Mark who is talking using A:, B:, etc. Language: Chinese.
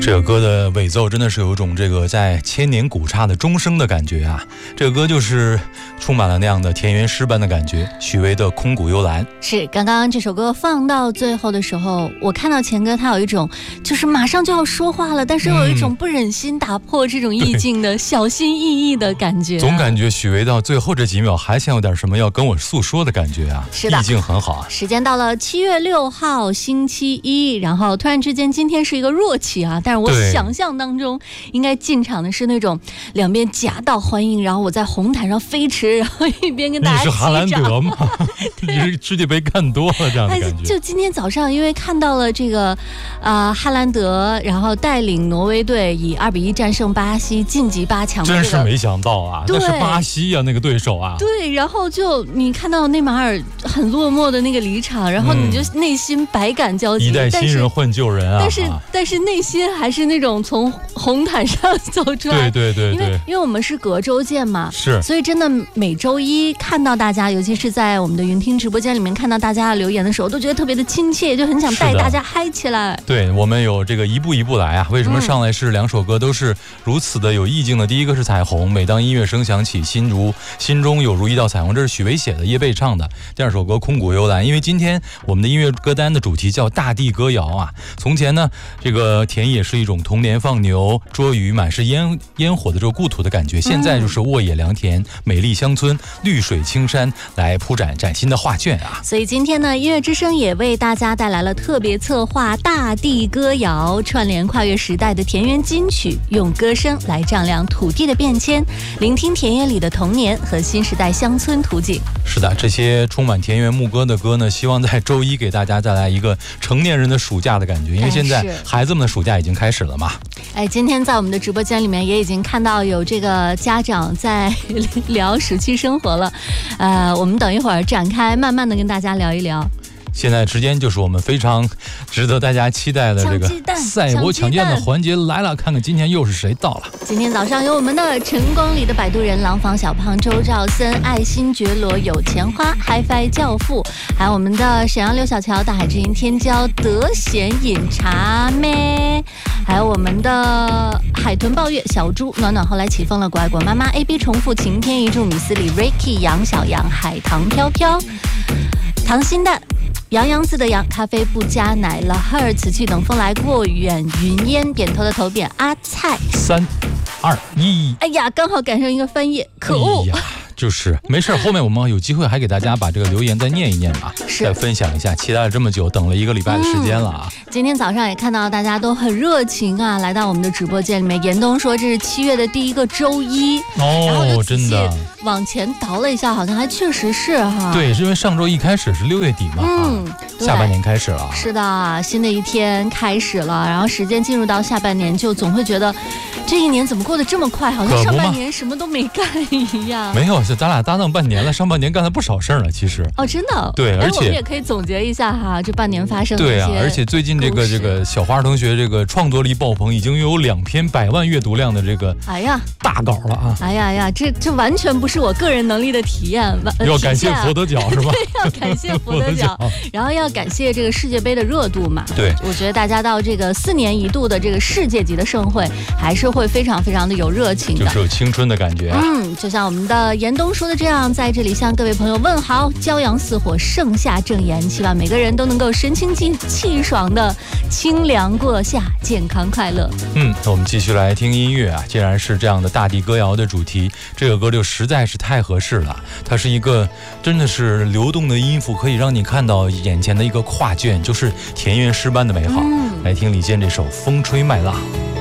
A: 这个歌的尾奏真的是有一种这个在千年古刹的钟声的感觉啊！这个歌就是充满了那样的田园诗般的感觉。许巍的《空谷幽兰》
B: 是刚刚这首歌放到最后的时候，我看到钱哥他有一种就是马上就要说话了，但是有一种不忍心打破这种意境的小心翼翼的感觉、
A: 总感觉许巍到最后这几秒还想有点什么要跟我诉说的感觉啊！
B: 是的，
A: 意境很好啊。
B: 时间到了7月6号星期一，然后突然之间今天是一个弱期啊，但是我想象当中应该进场的是那种两边夹道欢迎，然后我在红毯上飞驰，然后一边跟大家击掌。
A: 你是哈兰德吗？你是世界杯看多了这样的感觉。
B: 就今天早上因为看到了这个哈兰德，然后带领挪威队以2-1战胜巴西晋级8强、
A: 真是没想到啊，那是巴西啊，那个对手啊。
B: 对，然后就你看到内马尔很落寞的那个离场，然后你就内心百感交集。
A: 一代新人换旧人啊！
B: 但是内心还是那种从红毯上走出来。
A: 对，
B: 因为我们是隔周见嘛，
A: 是，
B: 所以真的每周一看到大家，尤其是在我们的云听直播间里面看到大家的留言的时候，都觉得特别的亲切，就很想带大家嗨起来。
A: 对，我们有这个一步一步来啊。为什么上来是两首歌都是如此的有意境呢？第一个是彩虹，每当音乐声响起，心中有如一道彩虹，这是许巍写的，叶蓓唱的。第二首歌空谷幽兰，因为今天我们的音乐歌单的主题叫大地歌谣啊。从前呢，这个田野是一种童年放牛捉鱼满是烟火的这个故土的感觉，现在就是沃野良田、美丽乡村、绿水青山来铺展崭新的画卷啊。
B: 所以今天呢，音乐之声也为大家带来了特别策划大地歌谣，串联跨越时代的田园金曲，用歌声来丈量土地的变迁，聆听田野里的童年和新时代乡村图景。
A: 是的，这些充满田园牧歌的歌呢，希望在周一给大家带来一个成年人的暑假的感觉，因为现在孩子们的暑假已经开始了嘛。
B: 今天在我们的直播间里面也已经看到有这个家长在聊暑期生活了，我们等一会儿展开，慢慢的跟大家聊一聊。
A: 现在时间就是我们非常值得大家期待的这个赛博抢鸡蛋的环节来了，看看今天又是谁到了。
B: 今天早上有我们的晨光里的摆渡人、廊坊小胖、周兆森、爱新觉罗、有钱花、HiFi 教父，还有我们的沈阳刘小乔、大海之音、天骄、德贤饮茶妹，还有我们的海豚抱月、小猪、暖暖后来起风了、果爱果妈妈、AB 重复、晴天一柱、米斯里、Ricky、杨小杨、海棠飘飘、糖心蛋、洋洋字的洋、咖啡不加奶了、赫尔瓷器等风来过远云烟、点头的头扁、阿菜。
A: 3、2、1，
B: 哎呀，刚好赶上一个翻页，可恶！
A: 哎呀，就是没事，后面我们有机会还给大家把这个留言再念一念啊，再分享一下。期待了这么久，等了1个礼拜的时间了啊！
B: 今天早上也看到大家都很热情啊，来到我们的直播间里面。严冬说这是7月的第一个周一然后就
A: 真的
B: 往前倒了一下，好像还确实是哈。
A: 对，是因为上周一开始是6月底嘛，下半年开始了。是
B: 的，新的一天开始了，然后时间进入到下半年，就总会觉得这一年怎么过得这么快，好像上半年什么都没干一样。
A: 没有，咱俩搭档半年了，上半年干了不少事儿了，其实。
B: 真的。
A: 对，而且
B: 我们也可以总结一下哈，这半年发生的一些。
A: 对啊，而且最近这个小花同学这个创作力爆棚，已经有2篇100万阅读量的这个大稿了啊！
B: 哎呀，这完全不是我个人能力的体验。
A: 要感谢佛得角是吧？
B: 对，要感谢佛得角，然后要感谢这个世界杯的热度嘛。
A: 对，
B: 我觉得大家到这个4年一度的这个世界级的盛会，还是会非常非常的有热情的，
A: 就是有青春的感觉。
B: 就像我们的严冬说的这样，在这里向各位朋友问好，骄阳似火，盛夏正炎，希望每个人都能够神清气爽的清凉过夏，健康快乐。
A: 那我们继续来听音乐啊，既然是这样的大地歌谣的主题，这个歌就实在是太合适了。它是一个真的是流动的音符，可以让你看到眼前的一个画卷，就是田园诗般的美好。来听李健这首《风吹麦浪》。